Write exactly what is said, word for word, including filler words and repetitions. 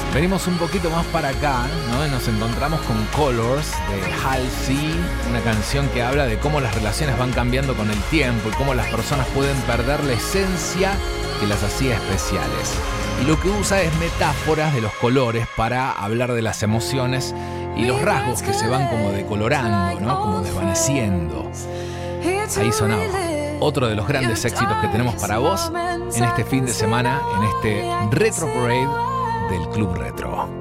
Venimos un poquito más para acá, ¿no? Y nos encontramos con Colors de Halsey, una canción que habla de cómo las relaciones van cambiando con el tiempo y cómo las personas pueden perder la esencia que las hacía especiales. Y lo que usa es metáforas de los colores para hablar de las emociones y los rasgos que se van como decolorando, ¿no? Como desvaneciendo. Ahí sonaba otro de los grandes éxitos que tenemos para vos en este fin de semana, en este Retro Parade del Club Retro.